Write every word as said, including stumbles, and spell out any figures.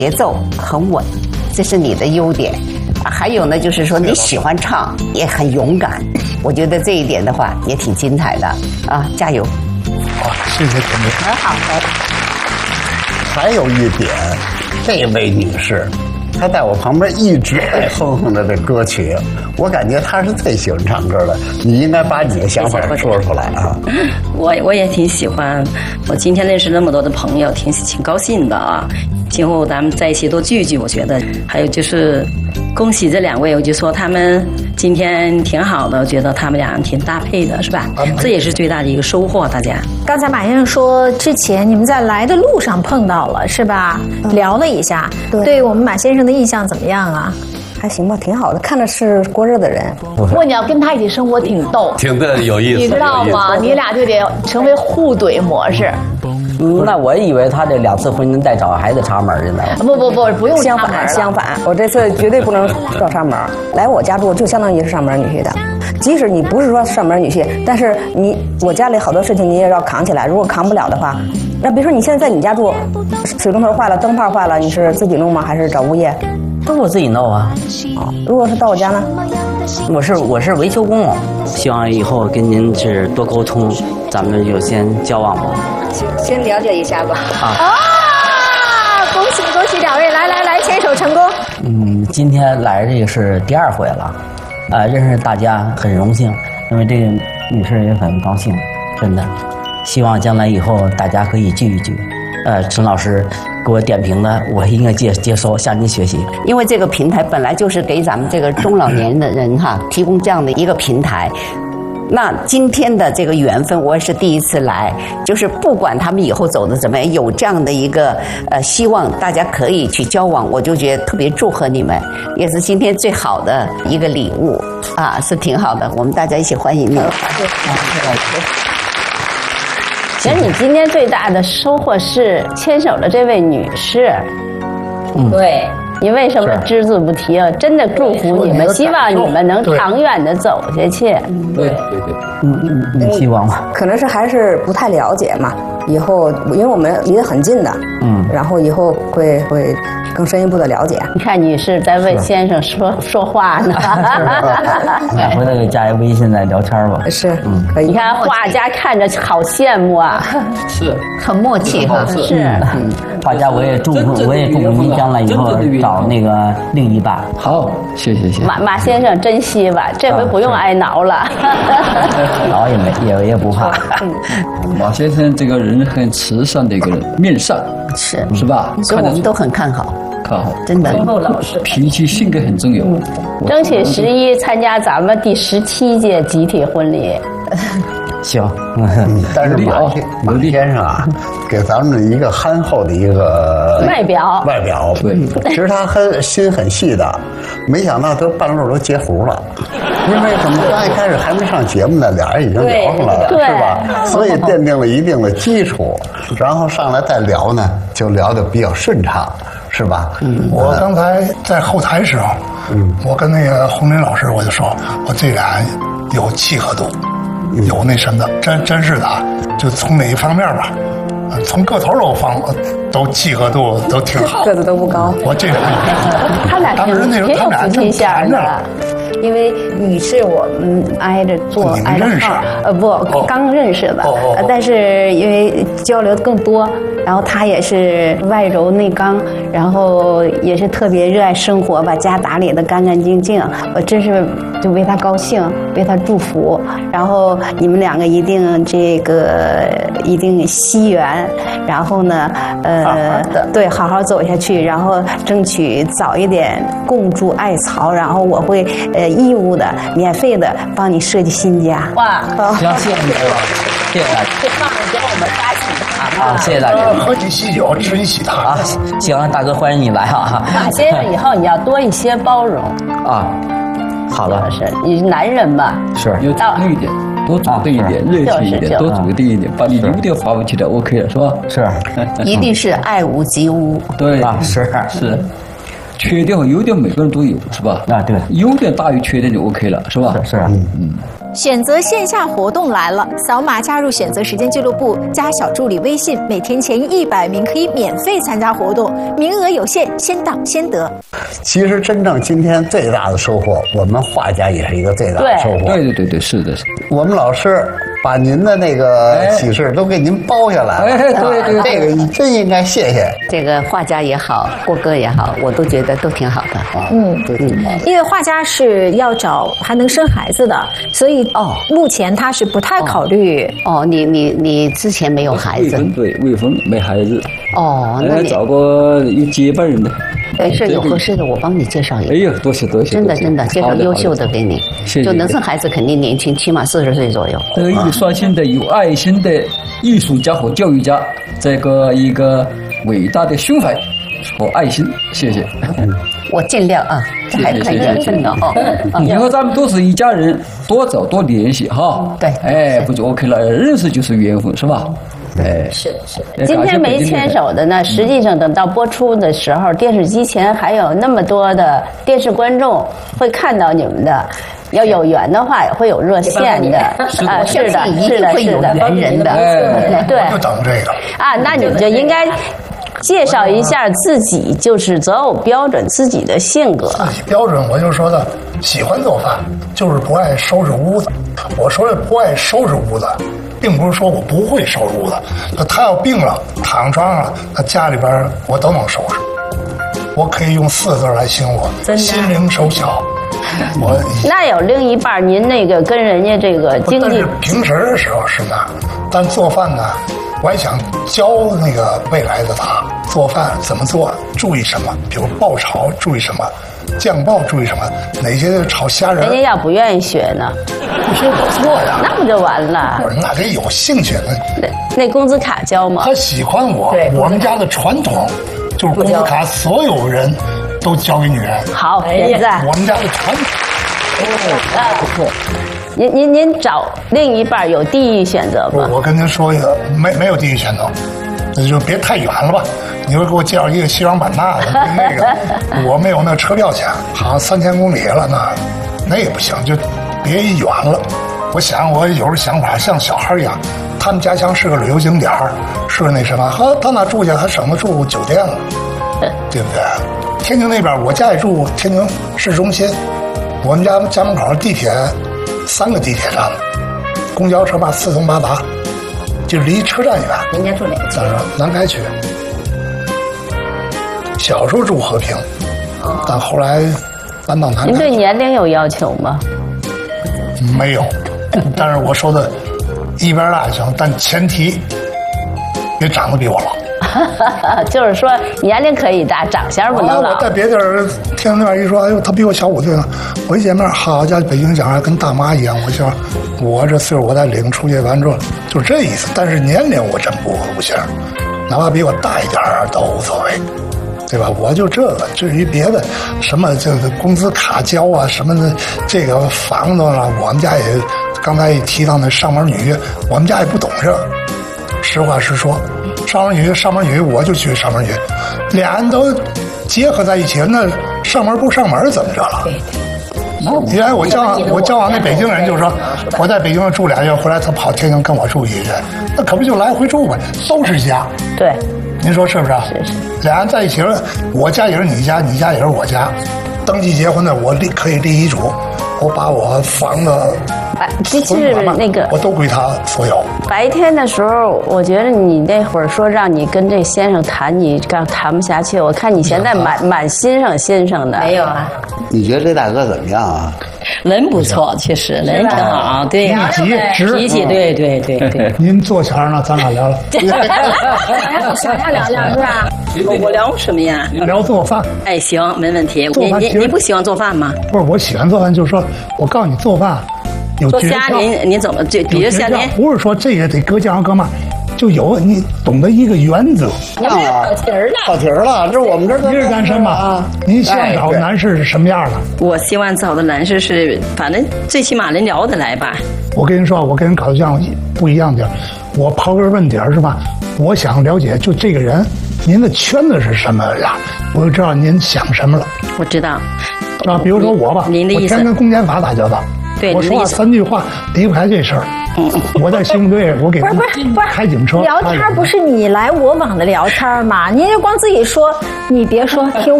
节奏很稳，这是你的优点。还有呢，就是说你喜欢唱，也很勇敢。我觉得这一点的话也挺精彩的啊，加油！ 好，谢谢同志。 很好的。 还有一点，这位女士，她在我旁边一直在哼哼着这歌曲，我感觉她是最喜欢唱歌的。你应该把你的想法说出来啊！ 我我也挺喜欢，我今天认识那么多的朋友，挺挺高兴的啊。今后咱们在一起多聚一聚，我觉得。还有就是恭喜这两位，我就说他们今天挺好的，我觉得他们俩挺搭配的，是吧？这也是最大的一个收获，大家。 刚才马先生说，之前你们在来的路上碰到了，是吧？嗯、聊了一下，对，对我们马先生的印象怎么样啊？ 还行吧，挺好的，看着是过日子的人。 不过你要跟他一起生活挺逗， 挺的有意思， 你知道吗？你俩就得成为互怼模式。 嗯，那我以为他这两次婚姻带找孩子插门去呢。 不不不，不用相反相反，我这次绝对不能找插门。来我家住就相当于是上门女婿的，即使你不是说上门女婿，但是你我家里好多事情你也要扛起来。如果扛不了的话，那比如说你现在在你家住，水龙头坏了，灯泡坏了，你是自己弄吗？还是找物业？ 都我自己弄啊。 哦，如果是到我家呢？ 我是我是维修工，希望以后跟您是多沟通，咱们就先交往吧。 先了解一下吧。 啊！啊恭喜恭喜两位，来来来，牵手成功。 嗯，今天来这个是第二回了，呃，认识大家很荣幸，因为这个女士也很高兴，真的。希望将来以后大家可以聚一聚。呃，陈老师给我点评的，我应该接接收，向您学习。 因为这个平台本来就是给咱们这个中老年的人哈提供这样的一个平台。那今天的这个缘分，我也是第一次来，就是不管他们以后走的怎么样，有这样的一个呃希望，大家可以去交往，我就觉得特别祝贺你们，也是今天最好的一个礼物啊，是挺好的，我们大家一起欢迎你。 其实你今天最大的收获是牵手的这位女士， 嗯， 对。你为什么只字不提啊？真的祝福你们，希望你们能长远的走下去。 对对对，嗯嗯嗯，希望吧。 可能是还是不太了解嘛，以后因为我们离得很近的，嗯，然后以后会会更深一步的了解。 你看女士在为先生说说话呢， 回头给加一微信再聊天吧。 是，嗯，可以。 你看画家看着好羡慕啊， 是， 很默契哈， 是。 画家，我也祝福，我也祝福您将来以后找那个另一半。 好，谢谢谢谢。 马马先生珍惜吧，这回不用挨挠了。 挠也没也也不怕。 马先生这个人很慈善的一个人，面善是是吧？ 所以我们都很看好， 看好， 真的。 脾气性格很重要。 争取十一参加咱们第十七届集体婚礼。 行， 嗯，但是马马先生啊，给咱们一个憨厚的一个外表， 外表，对，其实他很心很细的，没想到都半路都截胡了，因为怎么刚一开始还没上节目呢，俩人已经聊上了，是吧？所以奠定了一定的基础，然后上来再聊呢，就聊得比较顺畅，是吧？ 嗯，我刚才在后台时候，嗯，我跟那个洪林老师我就说，我这俩有契合度。有那什么的，真真是的，就从哪一方面吧，从个头都方都契合度都挺好， 个子都不高。 我这个他俩当时那时候他俩正谈着。因为女士我们挨着坐挨着号，呃不、哦、刚认识的、哦哦哦，但是因为交流更多，然后她也是外柔内刚，然后也是特别热爱生活，把家打理得干干净净，我真是就为她高兴，为她祝福。然后你们两个一定这个一定惜缘，然后呢，呃，好好对，好好走下去，然后争取早一点共筑爱巢，然后我会呃。义务的、免费的帮你设计新家。哇， 好，行，谢谢你了，谢谢大家。 这放着给我们发起的啊，谢谢大家。 喝起喜酒，吃一喜糖啊，行，大哥，欢迎你来啊。 马先生，以后你要多一些包容啊。好的， 是你是男人嘛？ 是， 有主动一点。多主动一点，热情一点，多主动一点，把你优点发挥起来 ，OK 了，是吧？ 是， 一定是爱屋及乌。 对啊，是是。 缺点和优点每个人都有，是吧？ 啊，对， 优点大于缺点就 OK 了，是吧？ 是啊，嗯嗯。 选择线下活动来了，扫码加入选择时间俱乐部，加小助理微信，每天前一百名可以免费参加活动，名额有限，先到先得。 其实真正今天最大的收获，我们画家也是一个最大的收获。 对对对对，是的，是的。 我们老师把您的那个喜事都给您包下来了， 哎，对对， 这个真应该谢谢。 这个画家也好，郭哥也好，我都觉得都挺好的啊。 嗯，嗯，因为画家是要找还能生孩子的，所以哦，目前他是不太考虑。 哦，你你你之前没有孩子？ 对，未婚没孩子。 哦，那你找个有接班人的。 对，是有合适的，我帮你介绍一个。 哎呀，多谢多谢！ 真的真的，介绍优秀的给你。 谢谢。 就能生孩子，肯定年轻，起码四十岁左右。 德艺双馨的、有爱心的艺术家和教育家，这个一个伟大的胸怀和爱心，谢谢。 我尽量啊，这还可以真的哦。 以后咱们都是一家人，多找多联系哈。 对， 哎，不就 OK 了？认识就是缘分，是吧？哎， 是是。今天没牵手的呢，实际上等到播出的时候，电视机前还有那么多的电视观众会看到你们的。要有缘的话，也会有热线的啊，是的，是的，是的，缘人的，对， 就等这个啊，那你们就应该介绍一下自己，就是择偶标准，自己的性格。 自己标准，我就说的，喜欢做饭，就是不爱收拾屋子。我说的不爱收拾屋子，并不是说我不会收拾屋子。他要病了，躺床上了，那家里边我都能收拾。我可以用四个字来形容我：心灵手巧。我那有另一半，您那个跟人家这个经济， 平时的时候是那，但做饭呢，我还想教那个未来的他做饭怎么做，注意什么，比如爆炒注意什么，酱爆注意什么，哪些炒虾仁。 人家要不愿意学呢， 不学我做呀， 那不就完了？ 不是，那得有兴趣的。 那工资卡交吗？ 他喜欢我，我们家的传统就是工资卡，所有人都交给女人。 好，点赞。 我们家的传统。 哦，不错。您您您找另一半有地域选择吗？ 我我跟您说一个，没没有地域选择，那就别太远了吧。你说给我介绍一个西双版纳的，那个我没有那车票钱，好像三千公里了，那那也不行，就别远了。我想我有时候想法像小孩一样，他们家乡是个旅游景点，是那什么，呵，到哪住去还省得住酒店了，对不对？天津那边我家也住天津市中心，我们家家门口地铁三个地铁站，公交车吧四通八达，就离车站远。 人家住哪个？ 在南开区。小时候住和平，但后来搬到南开。 您对年龄有要求吗？ 没有，但是我说的一边大就行，但前提别长得比我老。 就是说年龄可以大，长相不能老。 我在别地儿听那边一说，哎呦，他比我小五岁呢。我一见面，好家伙，北京讲话跟大妈一样。我想，我这岁数我得领出去完之后，就是这意思。但是年龄我真不不行，哪怕比我大一点都无所谓，对吧？我就这个。至于别的什么这个工资卡交啊什么的，这个房子啊，我们家也刚才也提到那上门女婿，我们家也不懂这。实话实说。上门女上门女，我就去上门女，俩人都结合在一起，那上门不上门怎么着了？对对。原来我交往我交往那北京人就说，我在北京住俩月，回来他跑天津跟我住一个月，那可不就来回住呗，都是家。 对。 您说是不是？ 是是。 俩人在一起了，我家也是你家，你家也是我家，登记结婚的我立可以立遗嘱，我把我房子。 就是那个， 我都归他所有。 白天的时候，我觉得你那会儿说让你跟这先生谈，你刚谈不下去。我看你现在满满欣赏欣赏的。 没有啊。 你觉得这大哥怎么样啊？ 人不错，其实人挺好，对，脾气，对对对对。 您坐前呢，咱俩聊聊。 想要聊聊是吧？ 我聊什么呀？ 聊做饭。 哎，行，没问题。你你你不喜欢做饭吗？ 不是，我喜欢做饭，就是说我告诉你做饭。 做虾您您怎么就比如虾您不是说这个得搁酱搁嘛，就有你懂得一个原则。 你们跑题儿了， 跑题儿了，这我们这您是单身吧？啊，您希望找的男士是什么样的？ 我希望找的男士是，反正最起码能聊得来吧。 我跟您说，我跟人搞对象不一样的，我刨根问底儿是吧？我想了解就这个人您的圈子是什么呀？我就知道您想什么了。 我知道。 啊，比如说我吧， 您的意思， 我天跟公检法打交道， 对， 我说话三句话离不开这事儿。我在刑警队，我给不是不是不是开警车聊天，不是你来我往的聊天吗？您就光自己说，你别说，听